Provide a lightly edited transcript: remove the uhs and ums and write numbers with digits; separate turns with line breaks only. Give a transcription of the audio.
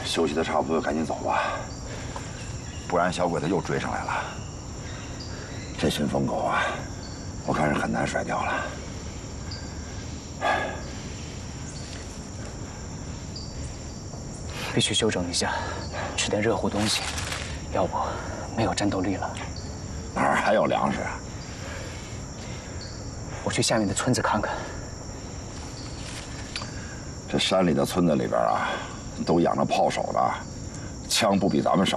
休息的差不多，赶紧走吧，不然小鬼子又追上来了。这群疯狗啊，我看是很难甩掉了。
必须休整一下，吃点热乎东西，要不没有战斗力了。
哪儿还有粮食啊？
我去下面的村子看看。
这山里的村子里边啊，都养着炮手的，枪不比咱们少。